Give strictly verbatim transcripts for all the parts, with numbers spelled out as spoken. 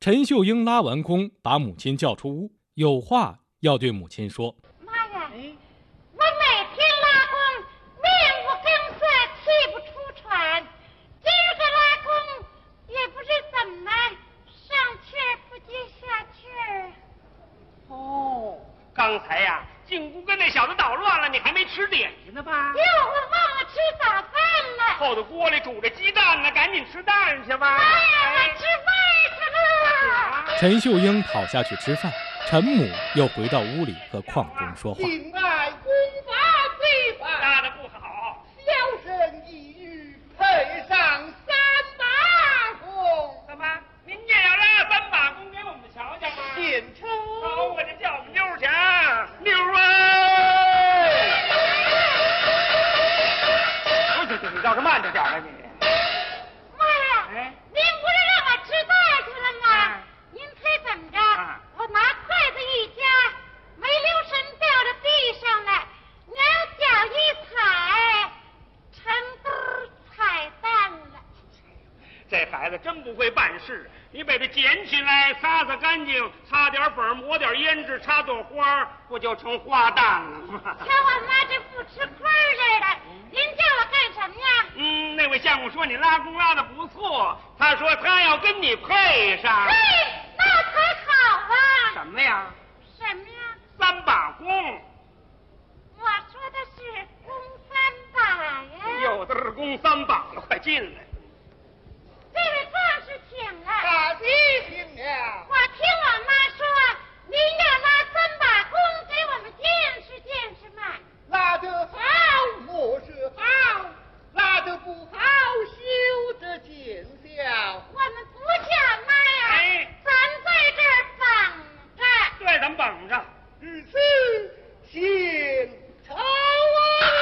陈秀英拉完弓，把母亲叫出屋，有话要对母亲说。 妈呀，哎、我每天拉弓，面无根色，气不出喘。今儿个拉弓，也不知怎么上气儿不接下气儿。 哦，刚才呀、啊，进屋跟那小子捣乱了，你还没吃点心呢吧？ 哟，我忘了吃早饭了。 后头锅里煮着鸡蛋呢，赶紧吃蛋去吧。 妈呀，我吃饭去了。 陈秀英跑下去吃饭，陈母又回到屋里和邝中说话。 敬爱功法最法， 拉的不好， 小生一语配上三把弓。 怎么？您也要拉三把弓给我们瞧瞧吗？ 献丑。 好，我这叫我们妞去啊，妞啊！不行行，你倒是慢着点了你。 妈呀！哎，您不是让我吃饭去了吗？啊、您猜怎么着？啊、我拿筷子一夹，没留神掉到地上了，两脚一踩，成兜踩蛋了。 这孩子真不会办事，你把它捡起来，擦擦干净，擦点粉，抹点胭脂，插朵花，不就成花旦了吗？ 瞧我妈这不吃亏似的，您叫我干什么呀？ 嗯，那位相公说你拉弓拉的不错，他说他要跟你配上。 嘿，那才好啊！ 什么呀？ 什么呀？ 三把弓。 我说的是弓三把呀。 有的是弓三把了，快进来。 这位壮士请了。 大弟请了。 我听我妈说，您要拉三把弓给我们见识见识嘛。 拉得好，莫是好；拉得不好，休得见笑。 我们不叫妈呀， 哎， 咱在这儿绑着。 对，咱们绑着。 如此，献丑啊！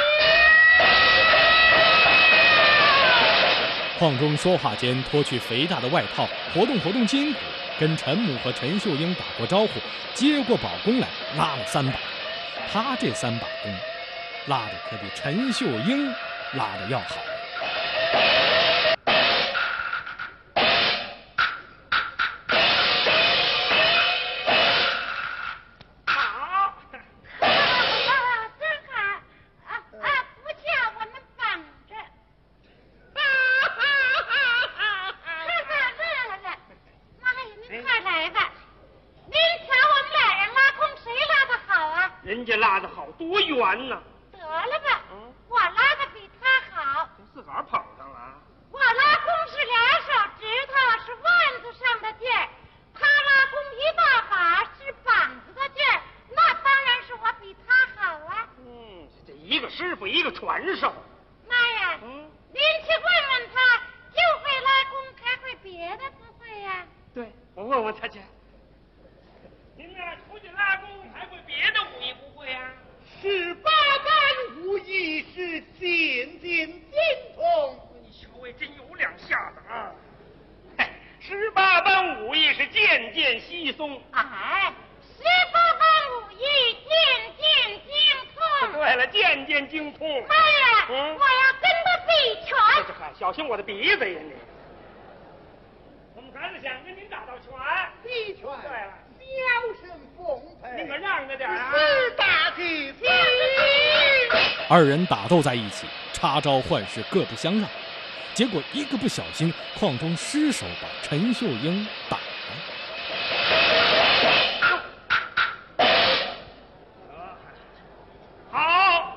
邝中说话间脱去肥大的外套，活动活动筋骨，跟陈母和陈秀英打过招呼，接过宝弓来拉了三把。他这三把弓拉的可比陈秀英拉的要好。 好， 真好啊啊！不叫我们绑着。乐了，妈呀，您快来吧！您瞧我们俩人拉弓，谁拉的好啊？ 人家拉的好，多圆呢。 得了吧，嗯、我拉的比他好。 自个儿捧上了。 我拉弓是俩手指头，是腕子上的劲儿；他拉弓一大把，是膀子的劲儿。那当然是我比他好啊。 嗯，这一个师傅，一个传授。 妈呀，嗯，您去问问他，就会拉弓，还会别的不会呀、啊？ 对，我问问他去。您呢，出去拉弓还会别的武艺不会啊？ 十八般武艺是渐渐精通。 你小位真有两下子啊！嘿，十八般武艺是渐渐稀松。 哎，十八般武艺渐渐精通。 对了，渐渐精通。 妈呀， 嗯、 我要跟他比拳。 这还小心我的鼻子呀你！我们孩子想跟您打道拳。 比拳。 对了。 小生奉陪， 你可让着点啊！ 是大吉吉。 二人打斗在一起，插招换式各不相让，结果一个不小心，邝中失手把陈秀英打了。 好，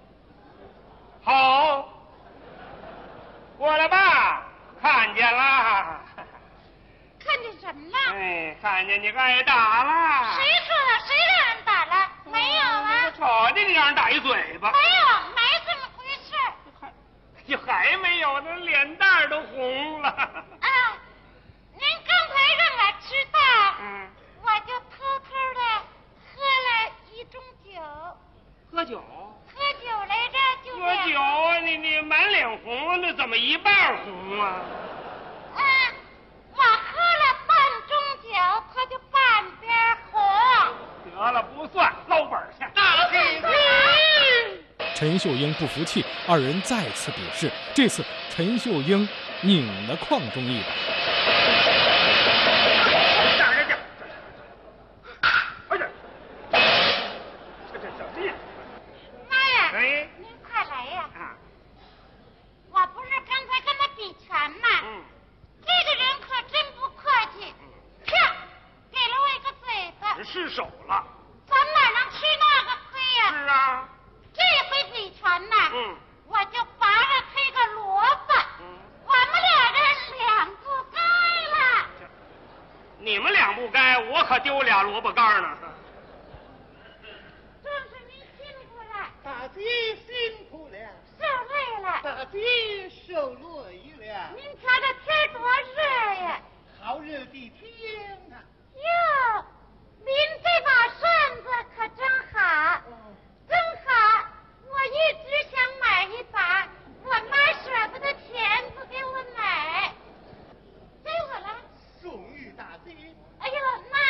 好，过来吧，看见了。 看见什么了？ 哎，看见你挨打了。 谁说的？谁让人打了？哦、没有啊！ 我瞅见你让人打一嘴巴。 没有，没这么回事。 还，就还没有呢，脸蛋都红了。 啊，您刚才让我吃饭， 嗯， 我就偷偷的喝了一盅酒。 喝酒？ 喝酒来着，就喝酒啊！你你满脸红，那怎么一半红啊？ 啊。我喝了半盅酒，他就半边红。 得了，不算，捞本去。 大吉吉！ 陈秀英不服气，二人再次比试。这次陈秀英拧了邝中一把。 手了。 咱哪能吃那个亏呀、 是啊。 这回北船呐， 嗯， 我就拔了推个萝卜， 嗯， 我们俩人两不该了。 你们两不该，我可丢俩萝卜干呢。 正是您辛苦了， 大姐辛苦了， 受累了。 大姐受累了。 您瞧这天多热呀！ 好热的天啊！ 哟，您这把扇子可真好，真好！我一直想买一把，我妈舍不得钱不给我买，给我了。 送与大姐。 哎呦，那